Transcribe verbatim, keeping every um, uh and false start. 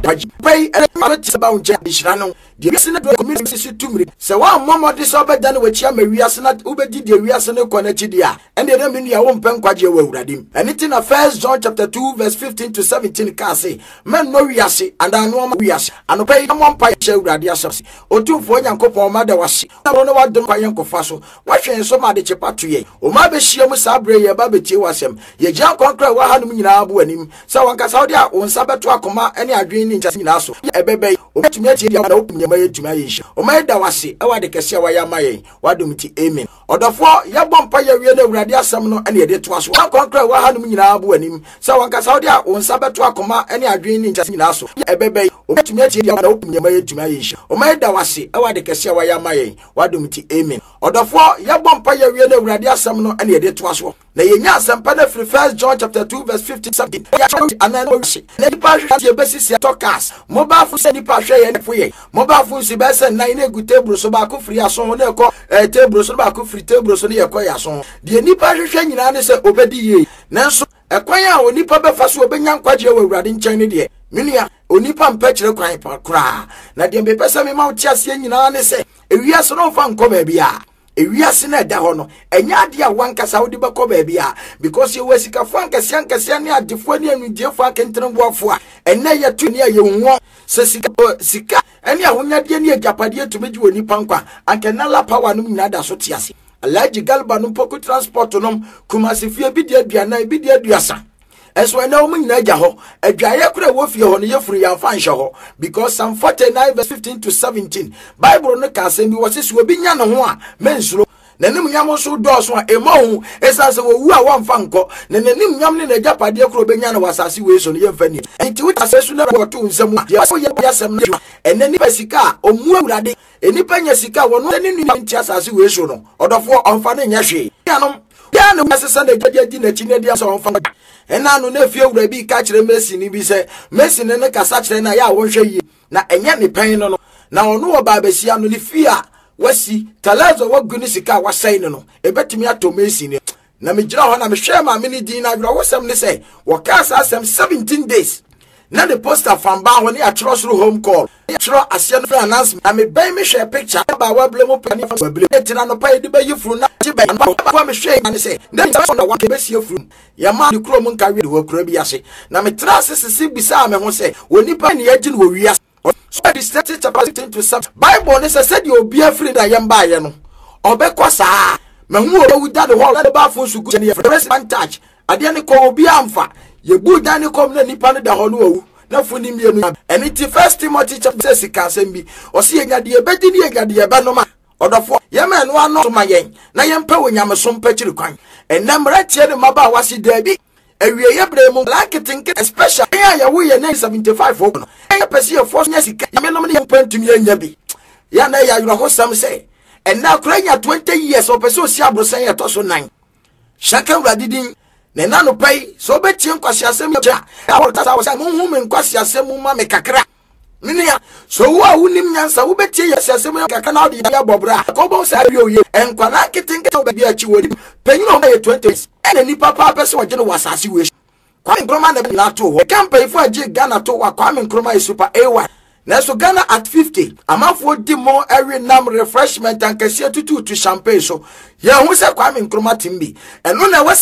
kwaji pay e ma ti ba unje hira no de wiase na community si tumri se wa momo de so beda na wachi ama wiase na ubedi de wiase ne kona chi dia ende na menu ya wo mpen kwaje wa awurade anything na First John chapter two verse fifteen to seventeen ka say men no wiase and anu ma wiase anu pay mo mpa che awurade asase otumfo nyankopon ma da wase na no wa dum kwaye nkofa so wa hwen so ma de chepato ye o ma be hia mu sabre ye ba betie wasem ye gya konkra wa hanum nyina abo anim sa wanka saudi a onsa beto akoma ene adwen ni nkyase nyina so ebebe o betumi atie dia na opum nyama yeduma ye hia o ma da wase e wa de kese wa ya maye wa dum ti amen odofo ye bompa ye wie na awurade asem no ene ye de to aso wa konkra wa hanum nyina abo anim sa wanka saudi a onsa beto akoma ene adwen ni nkyase nyina so ebebe o betumi atie dia na opum nyama yeduma ye hia o ma da wase e wa de kese wa ya maye wa dum ti amen odofo ye bompa ye wie na awurade asem no ene ye de to aso na ye nya asem pa na free First John chapter two verse fifteen seventeen ya anano wi na dipa hwe tie besisi tokas mobile phone se dipa hwe ye nefo ye mobile phone si be se nan na egu table so ba ko free aso na ekọ table so ba ko free table so na ekọ ya so de nipa hwe nyina ne se obedi ye nanso ekwan a onipa be fa so obenya nkwaje wa awurade nkyɛn ne de minia onipa mpa kyerɛ kwan pa kra na de be pesa me ma wo tiase nyina ne se ewiase no fa nkɔ ba bia ewiase na da ho no enya ade a wankasa wo de bɛkɔ ba bia because ye wasika fo ankase ankase ne adefo ne anudefo akentenboafo a enne ye to ne ye hunwo se sika sika ene ahonyade ne agapade atumeji woni pankwa ankena la power no nyina da so tiase alaji galba no poku transport no kumasi fie bi de aduana bi de aduasa eso na omu nyina gya ho adwaye kura wo fie ho no yefuru ya fa nhye ho because Psalm forty-nine verse fifteen to seventeen Bible no ka asem bi wo se obi nya ne ho a mensuro nanim nyam so do so a emo hu esase wo wu a wo mfa nko na nanim nyam ne na japade kura obenya na wasase we so no yemfa ni enti wo asesu na wo to nsam a ye so ye yasem na enani pasika omu awurade enipa nya sika wo no ne ni nti asase we so no odofo onfa ne nya hwe yanom ya no asesa na gyadia di na chi na dia so onfa ena no na fie wura bi ka kire Messi ni bi se Messi ne ne kasa kire na ya wo hwe yi na enya ne pen no no na ono wo ba besia no ni fie a wasi talazo waguni sika wasai no ebetimi ato Messi ne na me gira ho na me hwe ma me ni din na wura wosam ne se wo ka sa asem seventeen days na the poster from ba ho ne atro soro home call atro asia no announcement na me ban me hwe picture ba wa blemo pani fa blemo etina no pa edi ba yifuru na ti ban ba me hwe na se na na wa ke be sie furu ya ma ni kro mu nka wi de wo kro bi ase na me tra sisi bisa me ho se woni pa ne yagi no wi ase so the state chapter sixteen to seven Bible ne se said you be afraid that yam ba ye no obekọ saa me hu o wu da de ho da ba fo su gu ne president touch ade ne ko obi amfa ye bu da ne kom na nipa ne da ho no wu na fo ni mienu and ti First Timothy chapter six ka sembi o se nya de ebedi ne nya de eba no ma odofo ye me no ano ma yen na ye mpa wonyam so mpa kiri kwan enam ratie ne maba wase dabi awie ye bremu marketing especially ya ya wo ye nine seventy-five no e pese ye force nya sika ye me no ne ye mpa ntumi anya bi ya na ya yuro ho sam se and na kura nya twenty years o pese o si abrosan ye to so nine shaka uradidin ne na no pai so betie nkwasi asem ja awo tata wo say mo hu me nkwasi asem ma me kakra minia so wo a wunim nyansa wo betie yesi asem kakra na odi ya bobra ko bo say wi oye enkwala kitinke so be bi achi wodi penyu no ye twenty ene ni papa pese wo je no wasase we kwa nkroma na na to ho campaign for age Ghana to wa kwa nkroma is super A one na so Ghana at fifty amafo di mo every nam refreshment and kese tutu to champagne so ye hu se kwa nkroma timbi eno na